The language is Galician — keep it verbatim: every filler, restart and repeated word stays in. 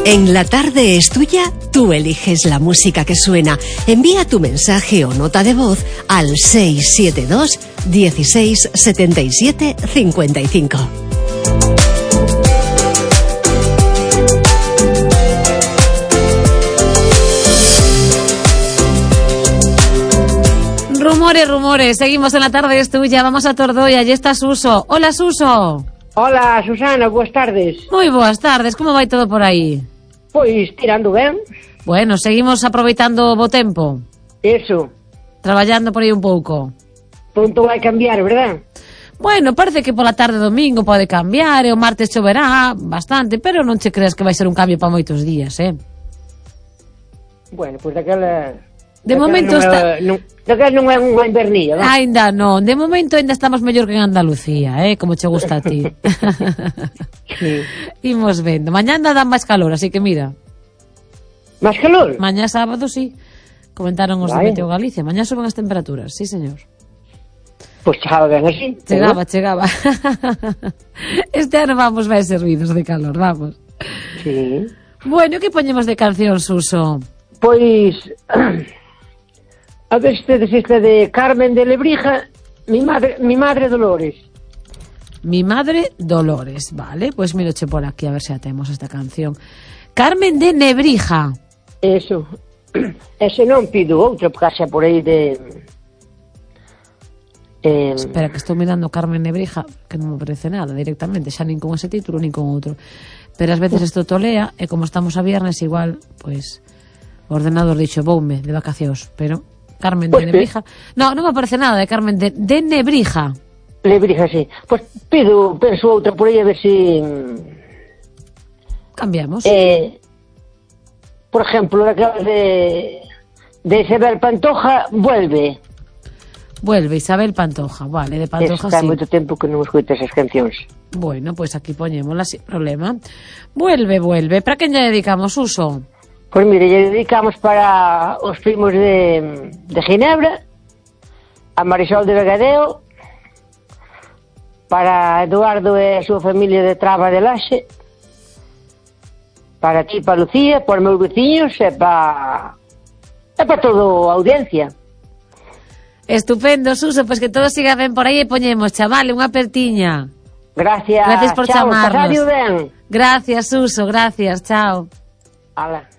En La Tarde es Tuya, tú eliges la música que suena. Envía tu mensaje o nota de voz al seis siete dos, dieciséis, setenta y siete, cincuenta y cinco. Rumores, rumores, seguimos en La Tarde es Tuya, vamos a Tordoia, allí está Suso. Hola, Suso. Hola, Susana, boas tardes. Moi boas tardes, como vai todo por aí? Pois, tirando ben. Bueno, seguimos aproveitando o bo tempo. Eso. Traballando por aí un pouco. Pronto vai cambiar, verdad? Bueno, parece que pola tarde domingo pode cambiar, e o martes choverá bastante, pero non che creas que vai ser un cambio para moitos días, eh? Bueno, pois daquela... De daquela momento non está... É, non, daquela non é unha invernilla, va? Ainda non, de momento ainda estamos mellor que en Andalucía, eh? Como che gusta a ti. Sí. Imos vendo. Mañá anda dan máis calor, así que mira. Máis calor? Mañá sábado, sí. Comentaron os de Vale. Meteo Galicia. Mañá suben as temperaturas, sí, señor. Pois chegaba ben así. Chegaba, chegaba. Este ano vamos ben servidos de calor, vamos. Sí. Bueno, que poñemos de canción, Suso? Pois... A ver se tedes esta de Carmen de Lebrija, mi madre, mi madre Dolores. Mi madre Dolores, vale, pois pues miroche por aquí a ver se atemos esta canción. Carmen de Nebrija. Eso. Ese non pido outro, porque xa por aí de... Eh... Espera, que estou mirando Carmen Nebrija, que non me parece nada directamente, xa nin con ese título, nin con outro. Pero ás veces isto tolea, e como estamos a viernes, igual, pois, pues, o ordenador dixo, voume de vacacións, pero... Carmen pues de Nebrija. No, non me aparece nada de Carmen de, de Nebrija. Lebrija, sí. Pois pues pido, penso outra por aí a ver si... Cambiamos. Eh, por exemplo, aquela de... de Isabel Pantoja, Vuelve. Vuelve, Isabel Pantoja, vale, de Pantoja Está sí. moito tempo que non escoito esas cancións. Bueno, pois pues aquí poñémola sin problema. Vuelve, vuelve. Para quen lle dedicamos, Uso? Pois mire, lle dedicamos para os primos de, de Ginebra, a Marisol de Vegadeo, para Eduardo e a súa familia de Traba de Laxe, para ti, para Lucía, para os meus veciños e para e para toda a audiencia. Estupendo, Suso, pois pues que todo siga ben por aí e poñemos, chavale, unha apertiña. Gracias, Gracias por chao, chamarnos. pasadio ben. Gracias, Suso, gracias, chao. Ala.